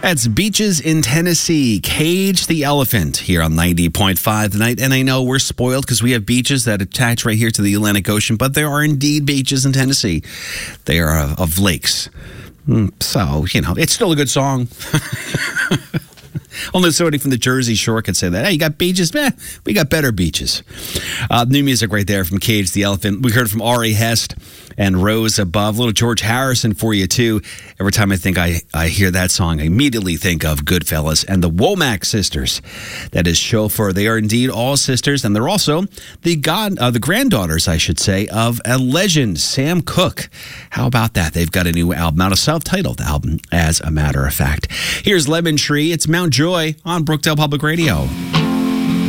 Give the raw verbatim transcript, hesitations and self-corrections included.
That's Beaches in Tennessee, Cage the Elephant here on ninety point five tonight. And I know we're spoiled because we have beaches that attach right here to the Atlantic Ocean, but there are indeed beaches in Tennessee. They are of, of lakes. So, you know, it's still a good song. Only somebody from the Jersey Shore could say that. Hey, you got beaches? Meh, we got better beaches. Uh, new music right there from Cage the Elephant. We heard from Ari Hest and Rose Above. Little George Harrison for you, too. Every time I think I, I hear that song, I immediately think of Goodfellas and the Womack sisters. That is Chauffeur. They are indeed all sisters, and they're also the god, uh, the granddaughters, I should say, of a legend, Sam Cooke. How about that? They've got a new album out, a self-titled album, as a matter of fact. Here's Lemon Tree. It's Mount Joy on Brookdale Public Radio.